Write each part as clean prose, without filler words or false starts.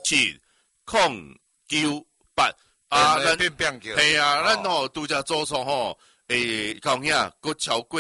0798啊，咱系啊，咱吼拄则做错吼，讲遐佫超过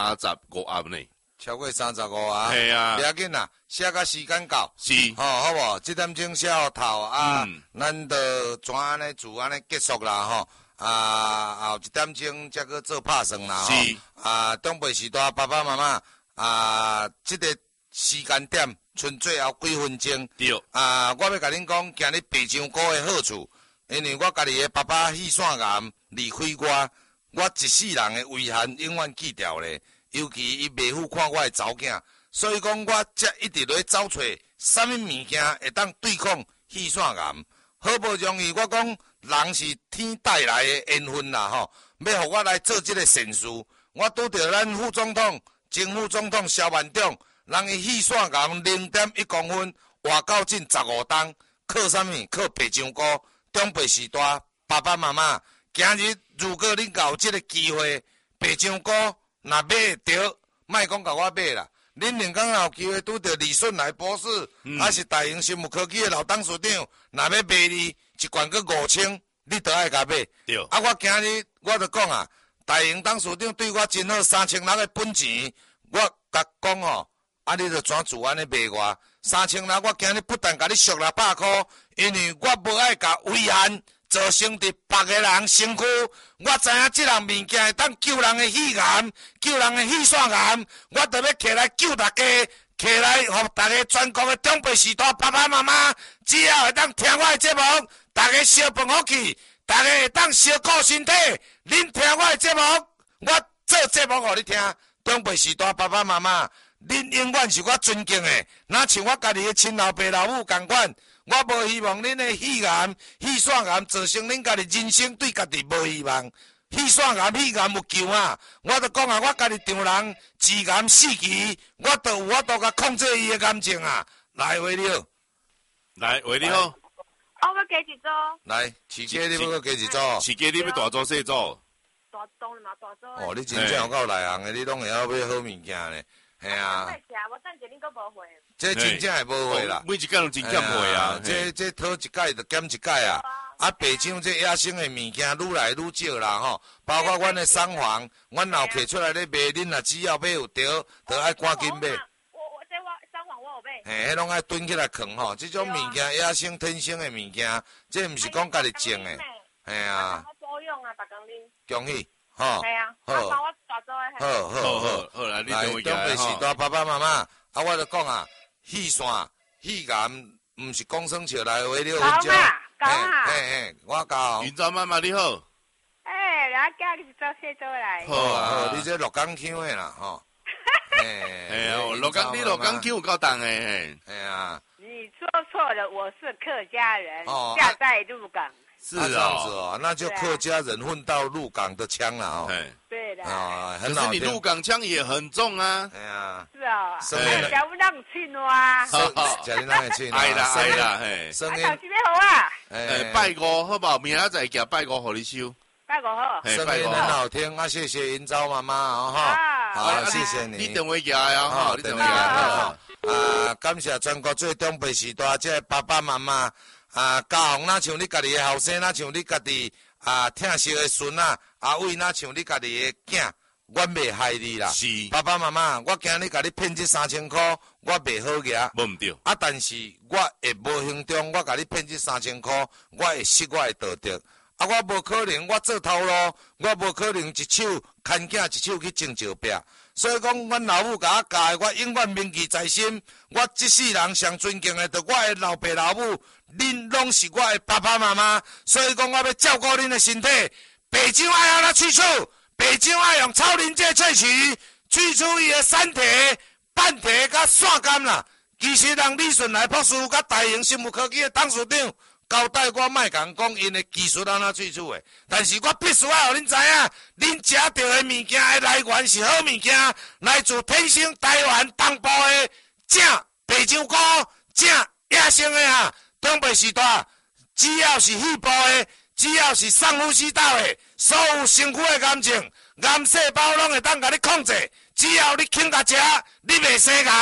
35盒呢。 超过35啊！ 系啊， 不要紧啦，写到时间到， 是， 好无？这点钟写好头啊，咱就怎安尼就安尼结束啦吼。后一点钟才去做拍算啦吼。是，长辈时代爸爸妈妈这个时间点剩最后几分钟。对。我要甲恁讲，今日白酱糕的好处，因为我家己的爸爸血栓癌离开我一世人的遗憾永远记掉咧。尤其伊妹夫看我的查某囝，所以讲我才一直咧找找啥物物件会当对抗血栓癌。好不容易我讲人是天带来的缘分啦吼，要互我来做这个善事。我拄着咱副总统、前副总统萧万长，人伊血栓癌0.1公分，活到近15冬，靠啥物？靠白酱糕。长辈时代，爸爸妈妈，今日如果恁有这个机会，白酱糕。若买着，莫讲甲我买啦。恁两工有机会拄着李顺来博士，还是大英生物科技的老董事长，若要买你一罐个5000，你都爱甲买。对。我今日我就讲啊，大英董事长对我真好，3600的本钱，我甲讲吼，你就怎自安尼卖我？3600，我今日不但甲你赎600块，因为我无爱甲遗憾。造成伫别个人身躯，我知影即样物件会当救人的血癌，救人的血栓癌，我就要起来救大家，起来互大家全国的长辈时代爸爸妈妈，只要会当听我的节目，大家烧饭好去，大家会当烧顾身体。恁听我的节目，我做节目互你听。长辈时代爸爸妈妈，恁永远是我尊敬的，若像我家己的亲老爸老母共款。我无希望恁的血癌、血栓癌造成恁家己人生对家己无希望。血栓癌、血癌有救啊！我都讲啊，我家己丈人治癌4期，我都甲控制伊的癌症啊！来，为了， 来，为了， 我加一组。 来，饲鸡你要加一组？ 饲鸡你要大组细组？ 大组嘛，大组。 哦，你真正有够内行的，你拢会晓买好物件咧，系啊。 我等下恁阁无会。 这真正会无会啦， 每一届拢真减会啊！ 这讨一届就减一届啊！白酱这野生的物件愈来愈少啦吼，包括阮的厂房，阮老摕出来咧卖，恁若只要买有着，就爱赶紧买。 我厂房我有买。 迄拢爱囤起来藏吼，这种物件野生天生的物件，这毋是讲家己种的，系啊。 我保养啊，逐工啉。 恭喜，吼。 系啊。好。我大做的。好，来，长辈时代爸爸妈妈，我就讲啊。血栓、血癌，毋是讲生笑来话了。 讲啊， 我教。 云州妈妈你好。 我家己做细做来。 好，你这鹿港乡的啦，吼。 鹿港乡有够重的， 哎呀。 你说错了，我是客家人，家在鹿港。 是哦，那就客家人混到鹿港的腔了哦。 对的。 可是你鹿港腔也很重啊。 哎呀。 是啊。小不让亲哇。 叫你让亲。 爱啦， 嘿。手机要好啊。 拜五好不好？明仔载寄拜五互你收。 拜五好。 声音很好听啊！谢谢云昭妈妈哦哈。好，谢谢你。 你电话寄啊哈，你电话寄。 感谢全国最长辈时代这爸爸妈妈。家红哪像你家己的后生，哪像你家己疼惜的孙啊，阿伟哪像你家己的囝，我袂害你啦。是爸爸妈妈，我今日甲你骗这3000块，我袂好牙。无毋对。但是我会无形中，我甲你骗这3000块，我会失我的道德。我无可能，我做头路，我无可能一手牵囝，一手去种石壁。所以讲，阮老母甲我教的，我永远铭记在心。我这世人上尊敬的，就我的老爸老母，恁拢是我的爸爸妈妈。所以讲，我要照顾恁的身体。白酒爱用哪萃取？白酒爱用超临界萃取，萃取伊的产体、半体甲线干啦。其实，人李顺来博士甲大英生物科技的董事长交代我，莫讲因的技术安怎萃取的，但是我必须要互恁知影，恁食到的物件的来源是好物件，来自天生台湾东部的正白酱糕，正野生的啊，长辈时代，只要是细胞的，只要是上呼吸道的，所有身躯的癌症、癌细胞拢会当甲你控制，只要你肯甲食，你袂生癌。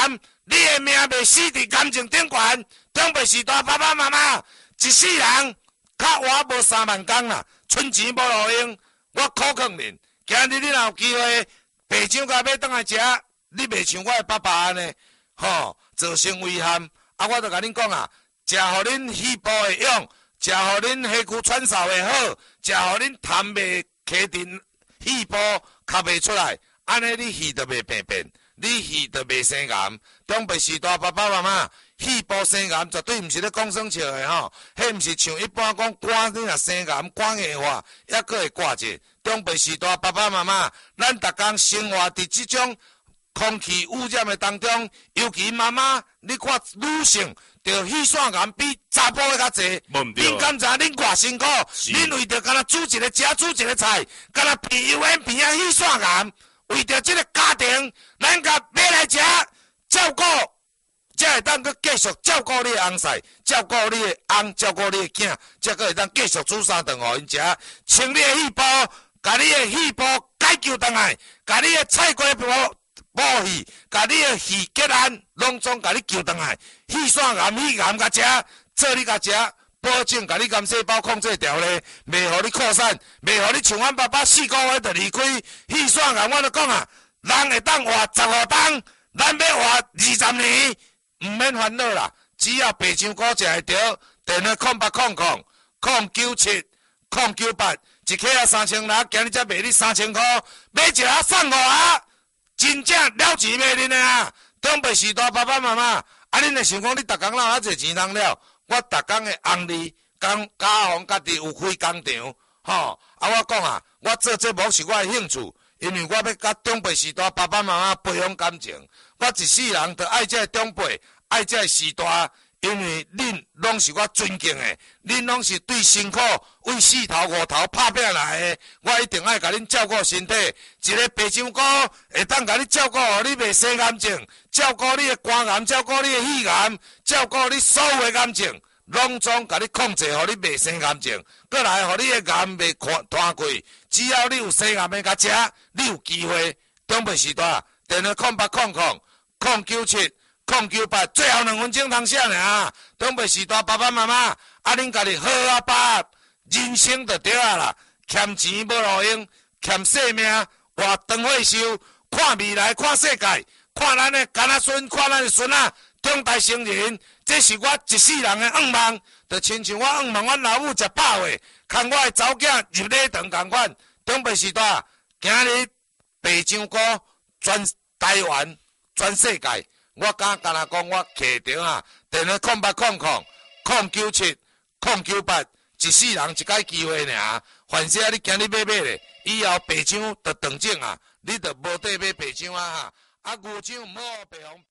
你的命袂死伫感情顶悬，中北时代爸爸妈妈一世人较活无3万工啦，存钱无路用，我苦劝恁，今日你若有机会白酱甲要倒来食，你袂像我的爸爸安尼，造成危险。啊，我著甲恁讲啊，食互恁细胞会用，食互恁下躯喘嗽会好，食互恁痰袂起阵细胞咳袂出来，安尼你肺著袂病变。你肺就袂生癌，中北时代爸爸妈妈，肺部生癌绝对毋是咧讲耍笑的吼，迄毋是像一般讲肝你若生癌，肝硬化，抑阁会挂者。中北时代爸爸妈妈，咱逐工生活伫即种空气污染的当中，尤其妈妈，你看女性着肺腺癌比查甫的较侪。恁敢知恁偌辛苦？恁为着干那煮一个食，煮一个菜，干那鼻油烟鼻啊肺腺癌。为着这个家庭，咱甲买来食，照顾，才会当去继续照顾你的翁婿，照顾你的翁，照顾你的囝，才会当继续煮三顿互因食，清你的细胞，甲你的细胞解救倒来，甲你的菜瓜补气，甲你的肺结案，拢总甲你救倒来，肺腺癌、肺癌甲食，做你甲食。保证甲你癌细胞控制掉咧，袂互你扩散，袂互你像阮爸爸4个月就离开。肺腺癌我著讲啊，人会当活15冬，咱要活20年，毋免烦恼啦。只要白香菇食会着，电话0800-097-098，一克啊3600，今日才卖你3000块，买一盒送5盒，真正了钱卖恁的啊！东北时代爸爸妈妈，啊恁会想讲你逐工哪有偌济钱通了？我逐工的红利，家红家己有开工厂，我讲啊，我做节目是我的兴趣，因为我要甲长辈时代爸爸妈妈培养感情。我一世人着爱这长辈，爱这时代，因为恁拢是我尊敬的，恁拢是对辛苦为4头5头拍拼来的，我一定爱甲恁照顾身体。一个白香菇会当甲你照顾，你袂生癌症，照顾你的肝癌，照顾你的肺癌，照顾你所有的癌症，拢总甲你控制，互你袂生癌症，过来互你的癌袂摊过。只要你有生癌的甲食，你有机会。中北时代电话0800-097-098，最后2分钟通写尔。中北时代爸爸妈妈，恁家己好啊爸，人生就对啊啦，欠钱无路用，欠性命活长岁寿，看未来，看世界，看咱的干仔孙，看咱的孙仔长大成人，这是我一世人的愿望。就亲像我愿望，阮老母食饱话，看我的查某囝入礼堂共款。中北时代，今日白香菇全台湾、全世界，我敢若讲我客场啊，电话0800-097-098，一世人一解机会尔。凡是你今日买咧，以后白香就断种啊，你就无得买白香啊哈。啊，牛肠唔好白红。